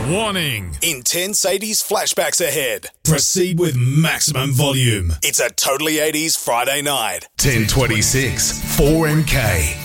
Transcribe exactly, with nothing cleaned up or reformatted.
Warning. Intense eighties flashbacks ahead. Proceed with maximum volume. It's a Totally eighties Friday night. ten twenty-six, four M K.